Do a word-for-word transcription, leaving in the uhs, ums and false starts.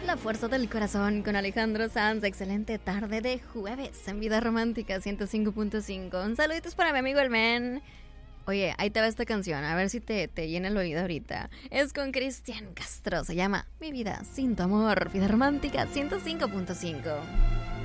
La fuerza del corazón con Alejandro Sanz. Excelente tarde de jueves en Vida Romántica ciento cinco punto cinco. Un saludito para mi amigo el Men. Oye, ahí te va esta canción, a ver si te, te llena el oído ahorita. Es con Cristian Castro, se llama Mi vida sin tu amor. Vida Romántica ciento cinco punto cinco.